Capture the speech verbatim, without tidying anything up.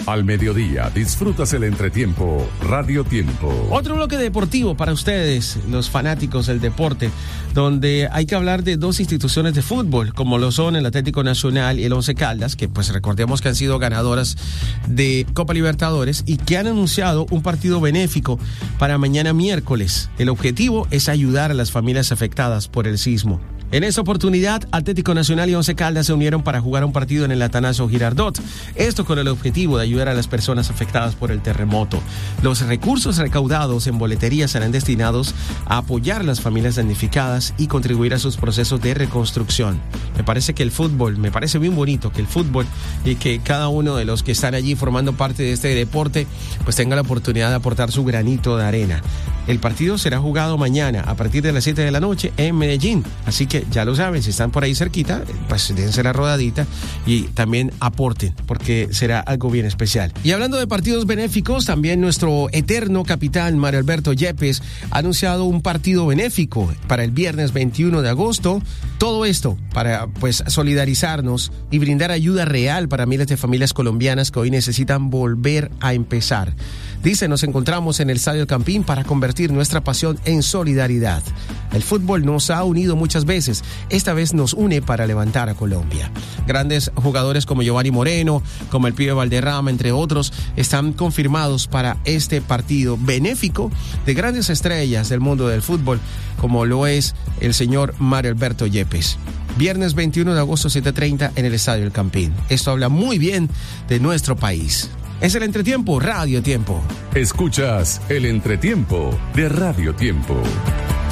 Al mediodía disfrutas el entretiempo Radio Tiempo. Otro bloque deportivo para ustedes, los fanáticos del deporte, donde hay que hablar de dos instituciones de fútbol, como lo son el Atlético Nacional y el Once Caldas, que pues recordemos que han sido ganadoras de Copa Libertadores y que han anunciado un partido benéfico para mañana miércoles. El objetivo es ayudar a las familias afectadas por el sismo. En esta oportunidad, Atlético Nacional y Once Caldas se unieron para jugar un partido en el Atanasio Girardot. Esto con el objetivo de ayudar a las personas afectadas por el terremoto. Los recursos recaudados en boletería serán destinados a apoyar a las familias damnificadas y contribuir a sus procesos de reconstrucción. Me parece que el fútbol, me parece bien bonito que el fútbol y que cada uno de los que están allí formando parte de este deporte, pues tenga la oportunidad de aportar su granito de arena. El partido será jugado mañana a partir de las siete de la noche en Medellín. Así que ya lo saben, si están por ahí cerquita, pues dense la rodadita y también aporten, porque será algo bien especial. Y hablando de partidos benéficos, también nuestro eterno capitán Mario Alberto Yepes ha anunciado un partido benéfico para el viernes veintiuno de agosto. Todo esto para pues solidarizarnos y brindar ayuda real para miles de familias colombianas que hoy necesitan volver a empezar. Dice, nos encontramos en el Estadio El Campín para convertir nuestra pasión en solidaridad. El fútbol nos ha unido muchas veces, esta vez nos une para levantar a Colombia. Grandes jugadores como Giovanni Moreno, como el Pibe Valderrama, entre otros, están confirmados para este partido benéfico de grandes estrellas del mundo del fútbol, como lo es el señor Mario Alberto Yepes. Viernes veintiuno de agosto, siete treinta en el Estadio El Campín. Esto habla muy bien de nuestro país. Es el entretiempo, Radio Tiempo. Escuchas el entretiempo de Radio Tiempo.